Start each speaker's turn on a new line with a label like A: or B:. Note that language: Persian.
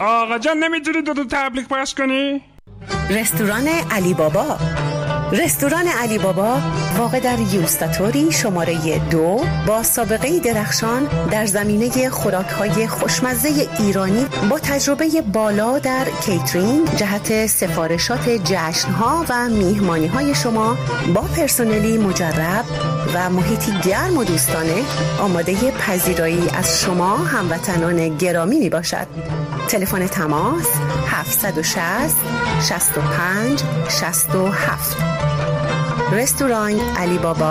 A: آقا جان نمیتونی دو تبلیغ پخش کنی؟
B: رستوران علی بابا. رستوران علی بابا واقع در یوستاتوری شماره 2 با سابقه درخشان در زمینه خوراک‌های خوشمزه ایرانی با تجربه بالا در کیترینگ جهت سفارشات جشن‌ها و میهمانی‌های شما با پرسنلی مجرب و محیطی گرم و دوستانه آماده پذیرایی از شما هموطنان گرامی می باشد. تلفن تماس 760 65 67. رستوران علی بابا